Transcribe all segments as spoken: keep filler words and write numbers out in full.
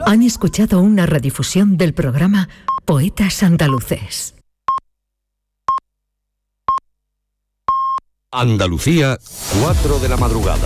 Han escuchado una redifusión del programa Poetas Andaluces. Andalucía, cuatro de la madrugada.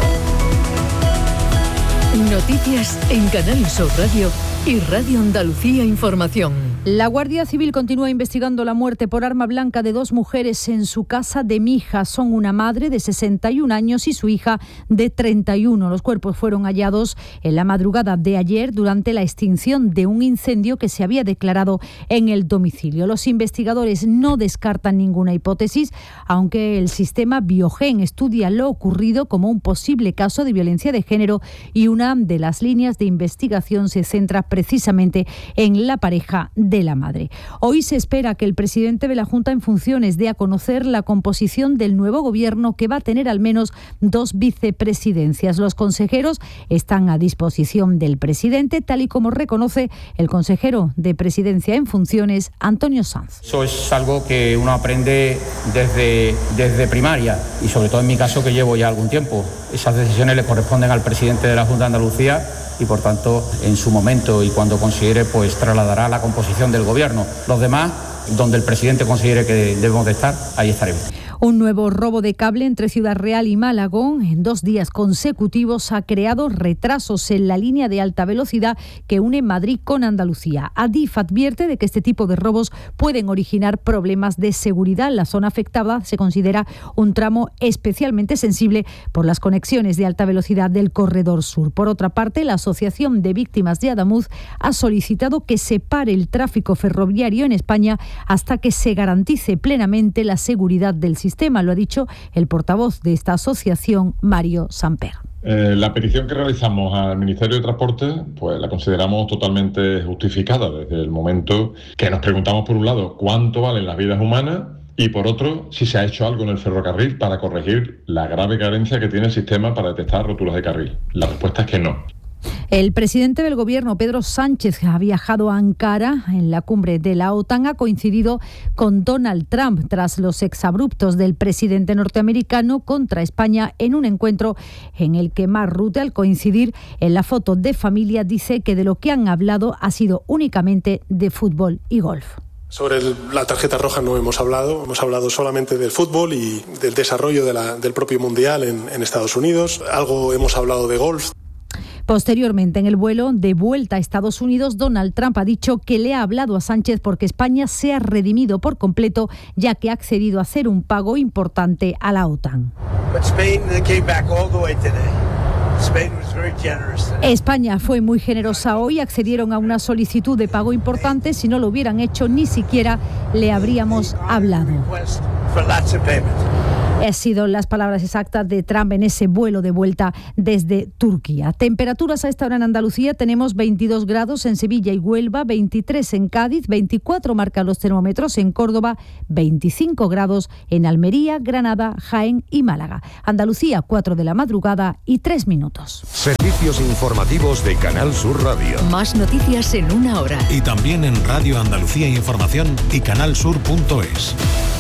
Noticias en Canal Sur Radio y Radio Andalucía Información. La Guardia Civil continúa investigando la muerte por arma blanca de dos mujeres en su casa de Mija. Son una madre de sesenta y un años y su hija de treinta y uno. Los cuerpos fueron hallados en la madrugada de ayer durante la extinción de un incendio que se había declarado en el domicilio. Los investigadores no descartan ninguna hipótesis, aunque el sistema Biogen estudia lo ocurrido como un posible caso de violencia de género, y una de las líneas de investigación se centra precisamente en la pareja de la madre. Hoy se espera que el presidente de la Junta en funciones dé a conocer la composición del nuevo gobierno, que va a tener al menos dos vicepresidencias. Los consejeros están a disposición del presidente, tal y como reconoce el consejero de Presidencia en funciones, Antonio Sanz. Eso es algo que uno aprende desde, desde primaria, y sobre todo en mi caso, que llevo ya algún tiempo. Esas decisiones le corresponden al presidente de la Junta de Andalucía y, por tanto, en su momento y cuando considere, pues trasladará la composición del gobierno. Los demás, donde el presidente considere que debemos de estar, ahí estaremos. Un nuevo robo de cable entre Ciudad Real y Malagón en dos días consecutivos ha creado retrasos en la línea de alta velocidad que une Madrid con Andalucía. Adif advierte de que este tipo de robos pueden originar problemas de seguridad. La zona afectada se considera un tramo especialmente sensible por las conexiones de alta velocidad del Corredor Sur. Por otra parte, la Asociación de Víctimas de Adamuz ha solicitado que se pare el tráfico ferroviario en España hasta que se garantice plenamente la seguridad del sistema. Sistema, lo ha dicho el portavoz de esta asociación, Mario Samper. Eh, la petición que realizamos al Ministerio de Transporte, pues la consideramos totalmente justificada desde el momento que nos preguntamos, por un lado, cuánto valen las vidas humanas, y por otro, si se ha hecho algo en el ferrocarril para corregir la grave carencia que tiene el sistema para detectar roturas de carril. La respuesta es que no. El presidente del Gobierno, Pedro Sánchez, ha viajado a Ankara en la cumbre de la OTAN. Ha coincidido con Donald Trump tras los exabruptos del presidente norteamericano contra España en un encuentro en el que Mark Rutte, al coincidir en la foto de familia, dice que de lo que han hablado ha sido únicamente de fútbol y golf. Sobre el, la tarjeta roja no hemos hablado, hemos hablado solamente del fútbol y del desarrollo de la, del propio Mundial en, en Estados Unidos. Algo hemos hablado de golf. Posteriormente, en el vuelo de vuelta a Estados Unidos, Donald Trump ha dicho que le ha hablado a Sánchez porque España se ha redimido por completo, ya que ha accedido a hacer un pago importante a la OTAN. España fue muy generosa hoy, accedieron a una solicitud de pago importante. Si no lo hubieran hecho, ni siquiera le habríamos hablado. Han sido las palabras exactas de Trump en ese vuelo de vuelta desde Turquía. Temperaturas a esta hora en Andalucía: tenemos veintidós grados en Sevilla y Huelva, veintitrés en Cádiz, veinticuatro marcan los termómetros en Córdoba, veinticinco grados en Almería, Granada, Jaén y Málaga. Andalucía, cuatro de la madrugada y tres minutos. Servicios informativos de Canal Sur Radio. Más noticias en una hora. Y también en Radio Andalucía Información y canal sur punto es.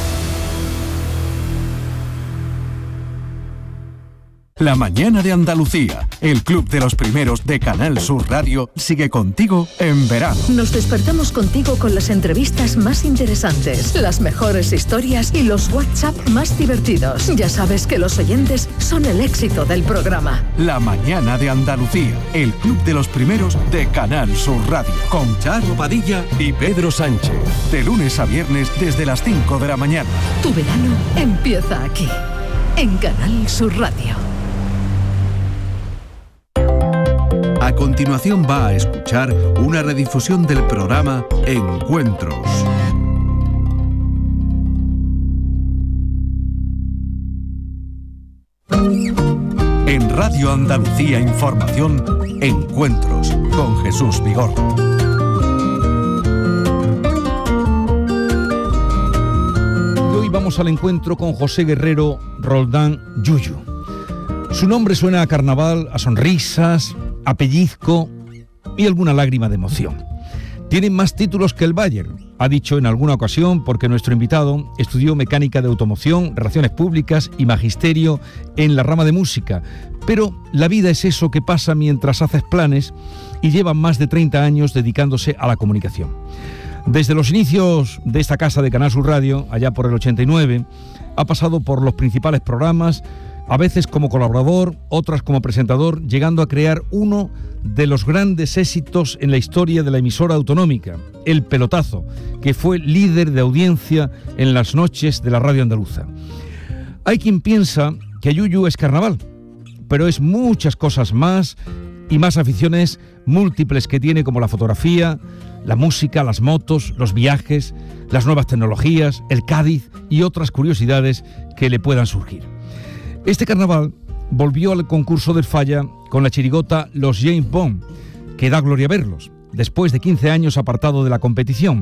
La mañana de Andalucía, el club de los primeros de Canal Sur Radio, sigue contigo en verano. Nos despertamos contigo con las entrevistas más interesantes, las mejores historias y los WhatsApp más divertidos. Ya sabes que los oyentes son el éxito del programa. La mañana de Andalucía, el club de los primeros de Canal Sur Radio, con Charo Padilla y Pedro Sánchez. De lunes a viernes desde las cinco de la mañana. Tu verano empieza aquí, en Canal Sur Radio. A continuación va a escuchar una redifusión del programa Encuentros. En Radio Andalucía Información, Encuentros con Jesús Vigorra. Hoy vamos al encuentro con José Guerrero Roldán Yuyu. Su nombre suena a carnaval, a sonrisas, a pellizco y alguna lágrima de emoción. Tiene más títulos que el Bayern, ha dicho en alguna ocasión, porque nuestro invitado estudió mecánica de automoción, relaciones públicas y magisterio en la rama de música. Pero la vida es eso que pasa mientras haces planes, y lleva más de treinta años dedicándose a la comunicación. Desde los inicios de esta casa de Canal Sur Radio, allá por el ochenta y nueve, ha pasado por los principales programas, a veces como colaborador, otras como presentador, llegando a crear uno de los grandes éxitos en la historia de la emisora autonómica, El Pelotazo, que fue líder de audiencia en las noches de la radio andaluza. Hay quien piensa que Yuyu es carnaval, pero es muchas cosas más y más aficiones múltiples que tiene, como la fotografía, la música, las motos, los viajes, las nuevas tecnologías, el Cádiz y otras curiosidades que le puedan surgir. Este carnaval volvió al concurso del Falla con la chirigota Los James Bond, que da gloria verlos, después de quince años apartado de la competición.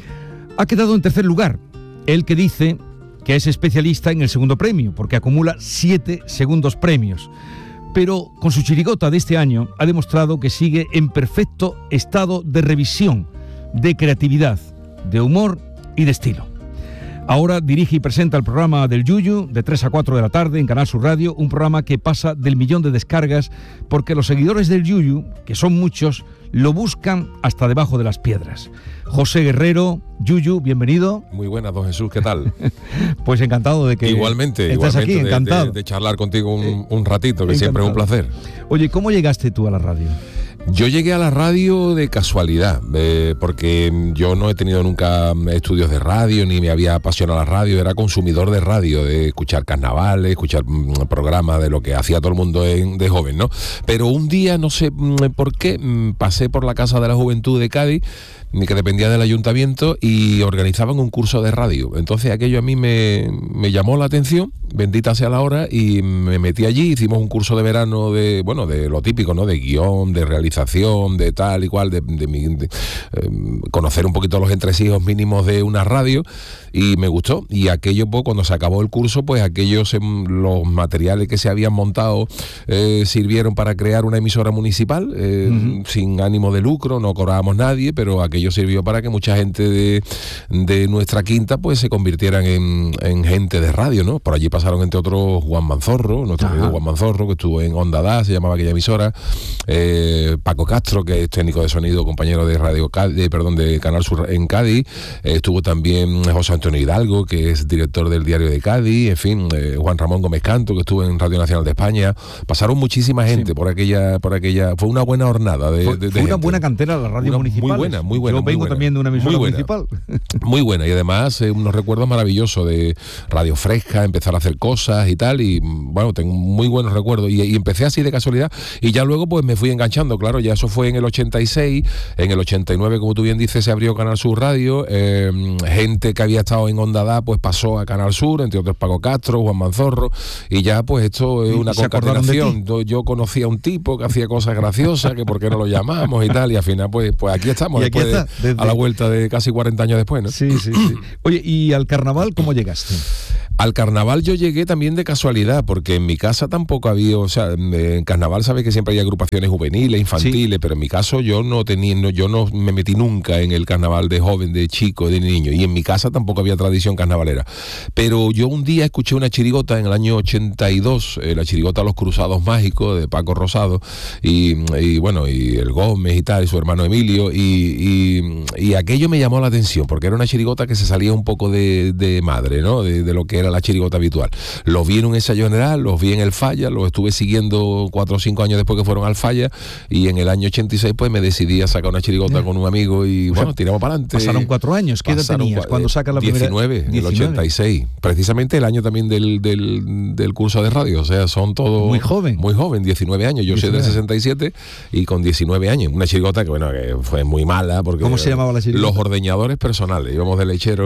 Ha quedado en tercer lugar, el que dice que es especialista en el segundo premio, porque acumula siete segundos premios. Pero con su chirigota de este año ha demostrado que sigue en perfecto estado de revisión, de creatividad, de humor y de estilo. Ahora dirige y presenta el programa del Yuyu de tres a cuatro de la tarde en Canal Sur Radio, un programa que pasa del millón de descargas porque los seguidores del Yuyu, que son muchos, lo buscan hasta debajo de las piedras. José Guerrero, Yuyu, bienvenido. Muy buenas, don Jesús, ¿qué tal? Pues encantado de que igualmente, estás igualmente aquí, encantado. De, de, de charlar contigo un, un ratito, que encantado. Siempre es un placer. Oye, ¿cómo llegaste tú a la radio? Yo llegué a la radio de casualidad, eh, porque yo no he tenido nunca estudios de radio, ni me había apasionado la radio, era consumidor de radio, de escuchar carnavales, escuchar mm, programas de lo que hacía todo el mundo en, de joven, ¿no? Pero un día, no sé mm, por qué, mm, pasé por la Casa de la Juventud de Cádiz, que dependía del ayuntamiento, y organizaban un curso de radio. Entonces aquello a mí me, me llamó la atención, bendita sea la hora, y me metí allí. Hicimos un curso de verano de, bueno, de lo típico, ¿no? De guión, de realización, de tal y cual, de, de, de, de eh, conocer un poquito los entresijos mínimos de una radio, y me gustó. Y aquello, pues, cuando se acabó el curso, pues aquellos, los materiales que se habían montado eh, sirvieron para crear una emisora municipal, eh, uh-huh. sin ánimo de lucro, no cobrábamos nadie, pero aquello sirvió para que mucha gente de, de nuestra quinta pues se convirtieran en, en gente de radio, ¿no? Por allí pasaron entre otros Juan Manzorro, nuestro amigo Juan Manzorro, que estuvo en Onda Da, se llamaba aquella emisora, eh, Paco Castro, que es técnico de sonido, compañero de radio Cádiz, perdón, de Canal Sur en Cádiz, eh, estuvo también José Antonio Hidalgo, que es director del Diario de Cádiz, en fin, eh, Juan Ramón Gómez Canto, que estuvo en Radio Nacional de España. Pasaron muchísima gente sí. por aquella, por aquella, fue una buena hornada de, fue, de, de fue una gente. buena cantera la radio una, municipal. Muy buena, muy buena. Yo vengo buena, también de una emisora municipal. Muy buena, y además eh, unos recuerdos maravillosos de radio fresca, empezar a hacer cosas y tal, y bueno, tengo muy buenos recuerdos, y, y empecé así de casualidad, y ya luego pues me fui enganchando, claro, ya eso fue en el ochenta y seis, en el ochenta y nueve, como tú bien dices, se abrió Canal Sur Radio, eh, gente que había estado en Onda Da pues pasó a Canal Sur, entre otros Paco Castro, Juan Manzorro, y ya pues esto es una concatenación. Yo conocía a un tipo que hacía cosas graciosas, que por qué no lo llamamos y tal, y al final pues, pues aquí estamos, después aquí está, de, desde... a la vuelta de casi cuarenta años después, ¿no? Sí, sí, sí. Oye, ¿y al carnaval cómo llegaste? Al carnaval yo llegué también de casualidad, porque en mi casa tampoco había, o sea, en carnaval sabes que siempre hay agrupaciones juveniles, infantiles, sí. pero en mi caso yo no tenía, no, yo no me metí nunca en el carnaval de joven, de chico, de niño, y en mi casa tampoco había tradición carnavalera. Pero yo un día escuché una chirigota en el año ochenta y dos, eh, la chirigota Los Cruzados Mágicos de Paco Rosado, y, y bueno, y el Gómez y tal, y su hermano Emilio, y, y, y aquello me llamó la atención, porque era una chirigota que se salía un poco de, de madre, ¿no? De, de lo que era la chirigota habitual. Los vi en un ensayo general, los vi en el Falla, los estuve siguiendo cuatro o cinco años después que fueron al Falla, y en el año ochenta y seis pues me decidí a sacar una chirigota yeah. con un amigo, y o bueno, sea, tiramos para adelante. Pasaron cuatro años, ¿qué edad tenías cuando sacas la primera? diecinueve, en el ochenta y seis, precisamente el año también del, del, del curso de radio, o sea, son todos... Muy joven. Muy joven, diecinueve años, yo diecinueve. Soy del sesenta y siete, y con diecinueve años, una chirigota que bueno, que fue muy mala, porque... ¿Cómo se llamaba la chirigota? Los ordeñadores personales, íbamos de lechero...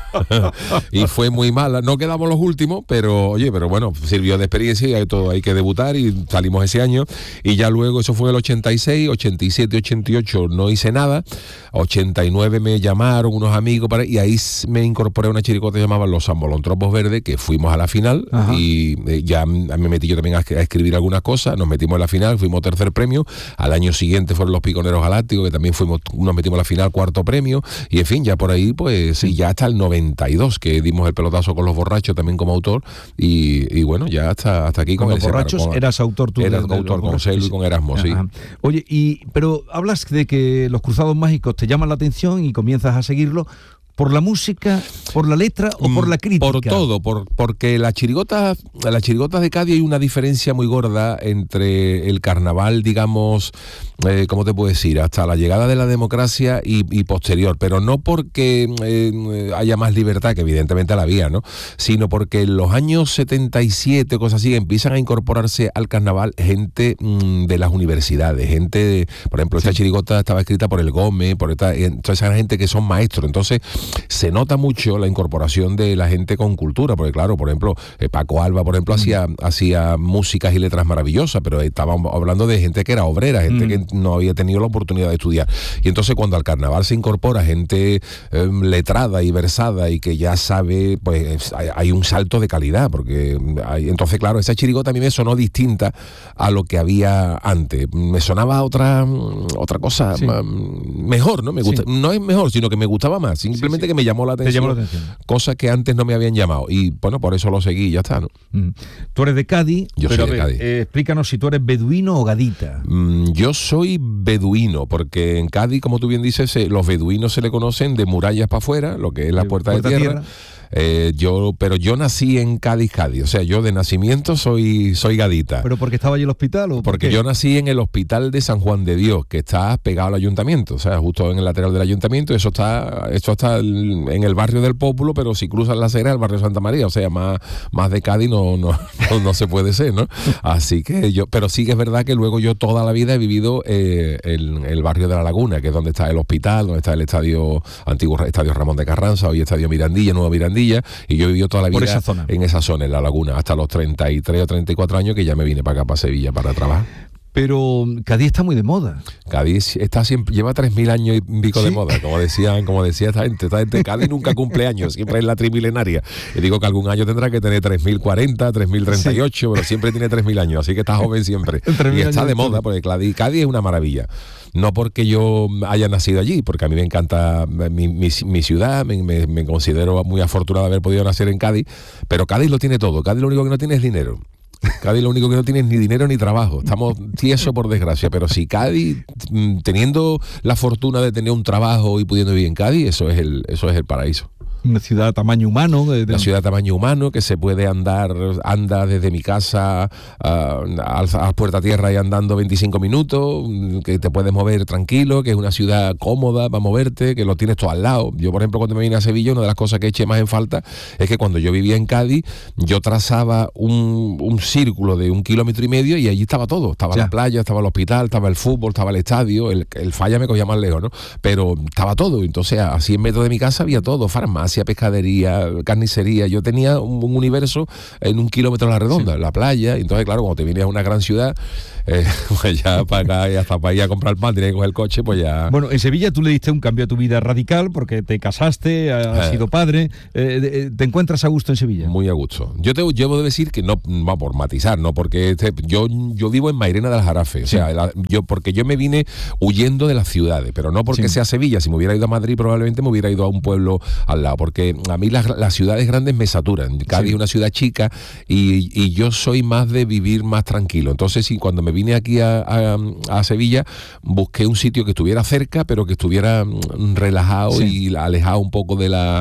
y fue muy mala. No quedamos los últimos, pero oye, pero bueno, sirvió de experiencia y hay todo, hay que debutar y salimos ese año. Y ya luego, eso fue el ochenta y seis, ochenta y siete, ochenta y ocho no hice nada. ochenta y nueve me llamaron unos amigos para, y ahí me incorporé a una chiricota que se llamaba Los Ambolontropos Verdes, que fuimos a la final. Ajá. Y eh, ya me metí yo también a, a escribir algunas cosas, nos metimos en la final, fuimos tercer premio. Al año siguiente fueron Los Piconeros Galácticos, que también fuimos, nos metimos en la final, cuarto premio. Y en fin, ya por ahí, pues sí, ya hasta el noventa y dos, que dimos el pelotazo con Los Borrachos también como autor. Y, y bueno, ya hasta, hasta aquí con, con Los Borrachos con, eras autor tú. Eras autor con Celo y con Erasmo, sí. Ajá. Oye, y pero hablas de que los Cruzados Mágicos te llaman la atención y comienzas a seguirlo. ¿Por la música, por la letra o por la crítica? Por todo, por, porque las chirigotas, las chirigotas de Cádiz hay una diferencia muy gorda entre el carnaval, digamos, eh, ¿cómo te puedo decir? Hasta la llegada de la democracia y, y posterior, pero no porque eh, haya más libertad, que evidentemente la había, ¿no? Sino porque en los años setenta y siete, cosas así, empiezan a incorporarse al carnaval gente mmm, de las universidades, gente, de, por ejemplo, esta sí. chirigota estaba escrita por el Gómez, por esta, toda esa gente que son maestros, entonces se nota mucho la incorporación de la gente con cultura, porque claro, por ejemplo, eh, Paco Alba, por ejemplo, mm. hacía, hacía músicas y letras maravillosas, pero estábamos hablando de gente que era obrera, gente mm. que no había tenido la oportunidad de estudiar. Y entonces cuando al carnaval se incorpora gente eh, letrada y versada y que ya sabe, pues hay, hay un salto de calidad, porque hay, entonces claro, esa chirigota a mí me sonó distinta a lo que había antes. Me sonaba otra, otra cosa sí. más, mejor, ¿no? Me gusta, sí. No es mejor, sino que me gustaba más, simplemente sí, sí. que me llamó la atención, llamó la atención, cosas que antes no me habían llamado y bueno, por eso lo seguí y ya está, ¿no? Mm. Tú eres de Cádiz, yo pero soy de a ver, Cádiz. Eh, explícanos si tú eres beduino o gadita. Mm, yo soy beduino, porque en Cádiz, como tú bien dices, eh, los beduinos se le conocen de murallas para afuera, lo que es la puerta, puerta de tierra. tierra. Eh, yo, pero yo nací en Cádiz, Cádiz, o sea, yo de nacimiento soy, soy gadita. ¿Pero porque estaba allí el hospital? ¿O por porque qué? Yo nací en el hospital de San Juan de Dios, que está pegado al ayuntamiento, o sea, justo en el lateral del ayuntamiento. Eso está, eso está en el barrio del Pópulo, pero si cruzas la acera, el barrio de Santa María, o sea, más, más de Cádiz no, no, no, no se puede ser, ¿no? Así que yo, pero sí que es verdad que luego yo toda la vida he vivido eh, el, el barrio de la Laguna, que es donde está el hospital, donde está el estadio, antiguo estadio Ramón de Carranza, hoy estadio Mirandilla, Nuevo Mirandilla, y yo he vivido toda la vida esa zona. en esa zona, en la Laguna, hasta los treinta y tres o treinta y cuatro años que ya me vine para acá, para Sevilla, para trabajar. Pero Cádiz está muy de moda. Cádiz está siempre, lleva tres mil años y pico ¿sí? de moda, como decían, como decía esta gente. Esta gente Cádiz nunca cumple años, siempre es la trimilenaria. Y digo que algún año tendrá que tener tres mil cuarenta, tres mil treinta y ocho, sí. pero siempre tiene tres mil años, así que está joven siempre. Y está de moda, porque Cádiz, Cádiz es una maravilla. No porque yo haya nacido allí, porque a mí me encanta mi, mi, mi ciudad, me, me, me considero muy afortunado de haber podido nacer en Cádiz, pero Cádiz lo tiene todo. Cádiz lo único que no tiene es dinero. Cádiz lo único que no tiene es ni dinero ni trabajo. Estamos tiesos por desgracia, pero si Cádiz, teniendo la fortuna de tener un trabajo y pudiendo vivir en Cádiz, eso es el, eso es el paraíso. Una ciudad de tamaño humano. De, de... Una ciudad de tamaño humano que se puede andar, anda desde mi casa uh, a, a Puerta Tierra y andando veinticinco minutos, que te puedes mover tranquilo, que es una ciudad cómoda para moverte, que lo tienes todo al lado. Yo, por ejemplo, cuando me vine a Sevilla, una de las cosas que eché más en falta es que cuando yo vivía en Cádiz, yo trazaba un, un círculo de un kilómetro y medio y allí estaba todo. Estaba ya. la playa, estaba el hospital, estaba el fútbol, estaba el estadio, el, el Falla me cogía más lejos, ¿no? Pero estaba todo. Entonces, a cien metros de mi casa había todo, farmacia, pescadería, carnicería. Yo tenía un, un universo en un kilómetro a la redonda, sí. la playa. Entonces, claro, cuando te vienes a una gran ciudad, eh, pues ya para acá y hasta para ir a comprar pan, tienes que coger el coche, pues ya. Bueno, en Sevilla tú le diste un cambio a tu vida radical porque te casaste, has eh. sido padre. Eh, ¿Te encuentras a gusto en Sevilla? Muy a gusto. Yo te llevo de decir que no, va por matizar, no porque este, yo, yo vivo en Mairena del Jarafe, sí. o sea, la, yo porque yo me vine huyendo de las ciudades, pero no porque sí. sea Sevilla. Si me hubiera ido a Madrid, probablemente me hubiera ido a un pueblo al lado, porque a mí las, las ciudades grandes me saturan. Cádiz sí. es una ciudad chica y, y yo soy más de vivir más tranquilo. Entonces, sí, cuando me vine aquí a, a, a Sevilla, busqué un sitio que estuviera cerca, pero que estuviera relajado sí. y alejado un poco de la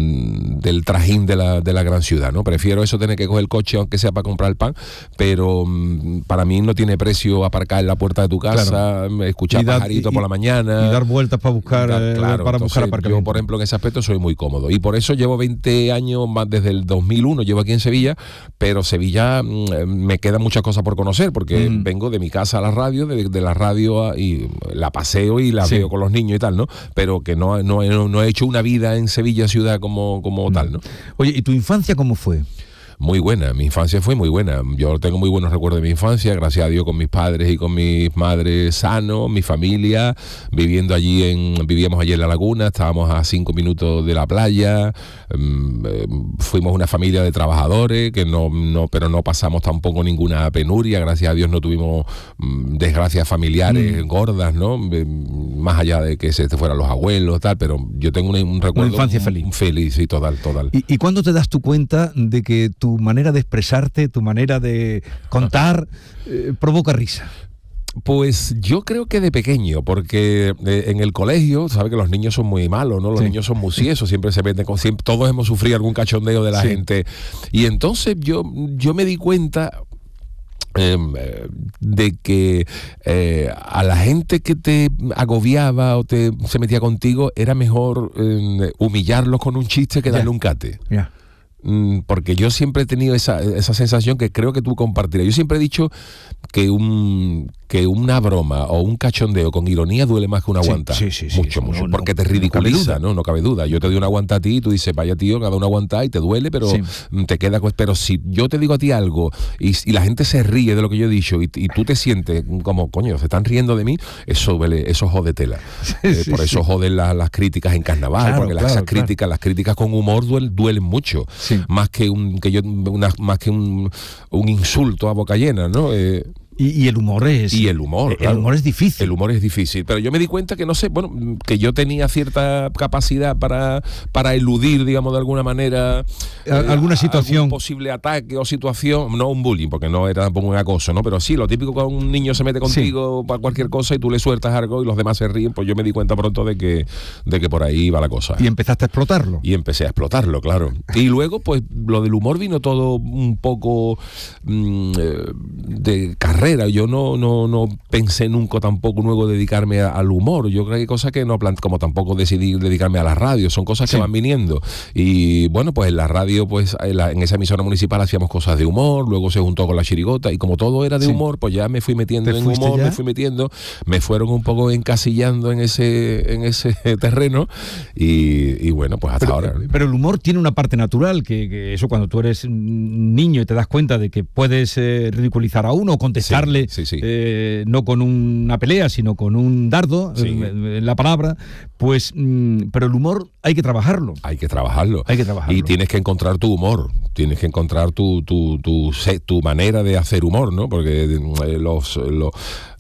del trajín de la, de la gran ciudad, ¿no? Prefiero eso, tener que coger el coche, aunque sea para comprar el pan, pero para mí no tiene precio aparcar en la puerta de tu casa, claro. escuchar pajaritos por la mañana. Y dar vueltas para buscar, dar, claro, para buscar aparcamiento. Yo, por ejemplo, en ese aspecto soy muy cómodo. cómodo. Y por eso llevo veinte años más, desde el dos mil uno llevo aquí en Sevilla, pero Sevilla mmm, me quedan muchas cosas por conocer, porque mm. vengo de mi casa a la radio, de, de la radio a, y la paseo y la sí. veo con los niños y tal, ¿no? Pero que no, no, no, no he hecho una vida en Sevilla ciudad como, como mm. tal, ¿no? Oye, ¿y tu infancia cómo fue? Muy buena, mi infancia fue muy buena. Yo tengo muy buenos recuerdos de mi infancia, gracias a Dios, con mis padres y con mis madres sanos, mi familia, viviendo allí en, vivíamos allí en La Laguna, estábamos a cinco minutos de la playa, eh, fuimos una familia de trabajadores, que no, no, pero no pasamos tampoco ninguna penuria, gracias a Dios no tuvimos mm, desgracias familiares mm. gordas, ¿no? Más allá de que se te fueran los abuelos, tal, pero yo tengo un, un recuerdo... Una infancia feliz. Feliz, sí, total, total. ¿Y, y cuándo te das tu cuenta de que tu tu manera de expresarte, tu manera de contar, eh, provoca risa? Pues yo creo que de pequeño, porque eh, en el colegio, sabes que los niños son muy malos, ¿no? Los sí. niños son muy ciesos, siempre se venden con... Siempre, todos hemos sufrido algún cachondeo de la sí. gente. Y entonces yo, yo me di cuenta... Eh, de que eh, a la gente que te agobiaba o te se metía contigo era mejor eh, humillarlos con un chiste que darle yeah. un cate. Yeah. Porque yo siempre he tenido esa, esa sensación que creo que tú compartirás. Yo siempre he dicho que un que una broma o un cachondeo con ironía duele más que una aguanta. Sí, sí, sí, mucho, sí, mucho. No, porque no, te ridiculiza, no, ¿no? No cabe duda. Yo te doy una aguanta a ti y tú dices, vaya tío, cada una aguanta y te duele, pero sí. te queda... Pero si yo te digo a ti algo y, y la gente se ríe de lo que yo he dicho y, y tú te sientes como, coño, se están riendo de mí, eso duele, eso jode tela. Sí, eh, sí, por eso sí. joden la, las críticas en carnaval, claro, porque las, claro, esas claro. críticas, las críticas con humor duelen, duelen mucho. Sí. Más que un que yo una, más que un, un insulto a boca llena, ¿no? Eh, Y, y el humor es... Y el humor, El claro. humor es difícil. El humor es difícil. Pero yo me di cuenta que, no sé, bueno, que yo tenía cierta capacidad para, para eludir, digamos, de alguna manera... Eh, ¿Alguna situación? Algún posible ataque o situación. No un bullying, porque no era tampoco un acoso, ¿no? Pero sí, lo típico cuando un niño se mete contigo sí. para cualquier cosa y tú le sueltas algo y los demás se ríen, pues yo me di cuenta pronto de que, de que por ahí iba la cosa. Y empezaste a explotarlo. Y empecé a explotarlo, claro. Y luego, pues, lo del humor vino todo un poco mmm, de carrera. Yo no... no No, no pensé nunca tampoco luego dedicarme a, al humor. Yo creo que hay cosas que no plan, como tampoco decidí dedicarme a la radio, son cosas que sí. van viniendo. Y bueno, pues en la radio, pues en, la, en esa emisora municipal hacíamos cosas de humor, luego se juntó con la chirigota y como todo era de sí. humor, pues ya me fui metiendo en humor, ya? me fui metiendo, me fueron un poco encasillando en ese, en ese terreno y, y bueno, pues hasta pero, ahora. Pero el humor tiene una parte natural, que, que eso cuando tú eres niño y te das cuenta de que puedes eh, ridiculizar a uno o contestarle sí, sí, sí. Eh, Eh, no con una pelea, sino con un dardo sí. en, en la palabra, pues, mmm, pero el humor hay que trabajarlo. Hay que trabajarlo. Hay que trabajarlo. Y tienes que encontrar tu humor, tienes que encontrar tu tu tu, tu manera de hacer humor, ¿no? Porque los, los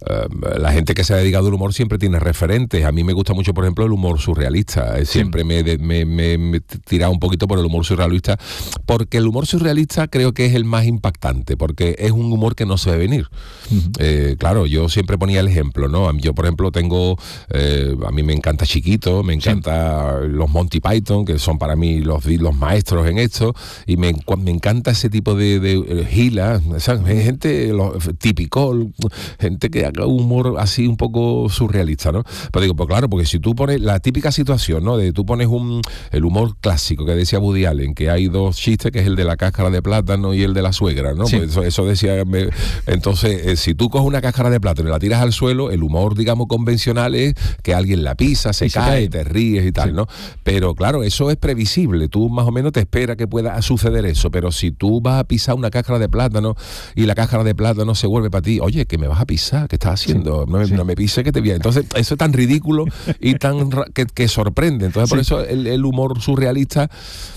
uh, la gente que se ha dedicado al humor siempre tiene referentes. A mí me gusta mucho, por ejemplo, el humor surrealista. Siempre sí. me, me, me, me he tirado un poquito por el humor surrealista, porque el humor surrealista creo que es el más impactante, porque es un humor que no se ve venir. Uh-huh. Eh, claro, yo siempre ponía el ejemplo, ¿no? Yo, por ejemplo, tengo, eh, a mí me encanta Chiquito, me encanta sí. los Monty Python, que son para mí los, los maestros en esto, y me, me encanta ese tipo de, de gila, ¿sabes? Gente los, típico, gente que haga humor así un poco surrealista, ¿no? Pero digo, pues claro, porque si tú pones la típica situación, ¿no? De tú pones un el humor clásico que decía Woody Allen, que hay dos chistes, que es el de la cáscara de plátano y el de la suegra, ¿no? Sí. Pues eso, eso decía, me, entonces, eh, si tú coges una cáscara de plátano y la tiras al suelo, el humor, digamos, convencional es que alguien la pisa, se, cae, se cae, te ríes y tal, sí. ¿no? Pero claro, eso es previsible, tú más o menos te esperas que pueda suceder eso, pero si tú vas a pisar una cáscara de plátano y la cáscara de plátano se vuelve para ti, oye, que me vas a pisar, ¿qué estás haciendo? Sí. No, sí. no me pises que te viene. Entonces, eso es tan ridículo y tan que, que sorprende. Entonces, sí. por eso el, el humor surrealista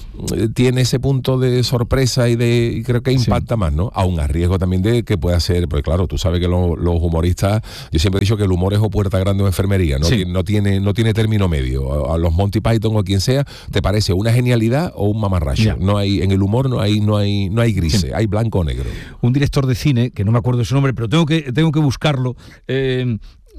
tiene ese punto de sorpresa y de y creo que impacta sí. más, ¿no? Aún a riesgo también de que pueda ser, porque claro, tú sabes que lo, los humoristas, yo siempre he dicho que el humor es o puerta grande o enfermería, ¿no? Sí. No tiene no tiene término medio. A, a los Monty Python o quien sea, te parece una genialidad o un mamarracho. Yeah. No hay en el humor no hay no hay no hay grises, sí. hay blanco o negro. Un director de cine, que no me acuerdo de su nombre, pero tengo que tengo que buscarlo, eh,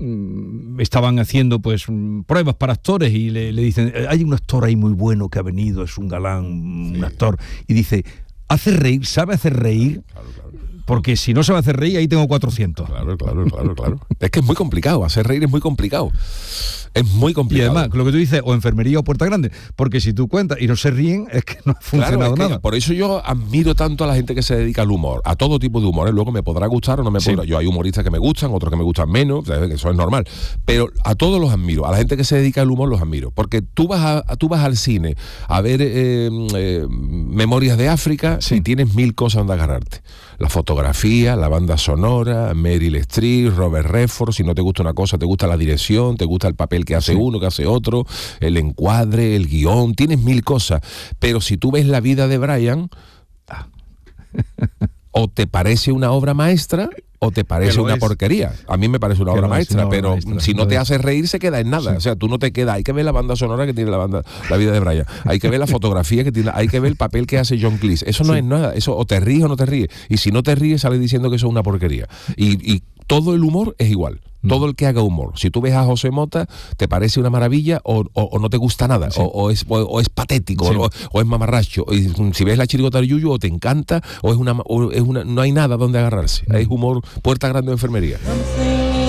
estaban haciendo pues pruebas para actores y le, le dicen, hay un actor ahí muy bueno que ha venido, es un galán, sí. un actor, y dice, hace reír, sabe hacer reír. Claro, claro. porque si no se va a hacer reír, ahí tengo cuatrocientos. Claro, claro, claro, claro. Es que es muy complicado, hacer reír es muy complicado. Es muy complicado. Y además, lo que tú dices, o enfermería o puerta grande, porque si tú cuentas y no se ríen, es que no ha funcionado claro, es que nada. Por eso yo admiro tanto a la gente que se dedica al humor, a todo tipo de humor, ¿eh? Luego me podrá gustar o no me podrá. Sí. Yo hay humoristas que me gustan, otros que me gustan menos, ¿sabes? Eso es normal. Pero a todos los admiro, a la gente que se dedica al humor los admiro, porque tú vas a, tú vas al cine a ver eh, eh, Memorias de África, sí. y tienes mil cosas donde agarrarte. La fotografía, la banda sonora, Meryl Streep, Robert Redford, si no te gusta una cosa, te gusta la dirección, te gusta el papel que hace sí. uno, que hace otro, el encuadre, el guión, tienes mil cosas. Pero si tú ves la vida de Brian, ah, o te parece una obra maestra, o te parece una es. porquería. A mí me parece una obra maestra, una obra pero maestra, si no te hace reír se queda en nada. Sí. O sea, tú no te quedas. Hay que ver la banda sonora que tiene la banda, la vida de Brian. Hay que ver la fotografía que tiene, hay que ver el papel que hace John Cleese. Eso no sí. es nada. Eso o te ríes o no te ríes. Y si no te ríes, sales diciendo que eso es una porquería. Y, y todo el humor es igual. Todo el que haga humor. Si tú ves a José Mota, te parece una maravilla o, o, o no te gusta nada, sí. o, o, es, o, o es patético, sí. o, o es mamarracho. Y si ves la chirigota del Yuyu, o te encanta, o es una, o es una no hay nada donde agarrarse. Mm. Es humor, puerta grande de enfermería.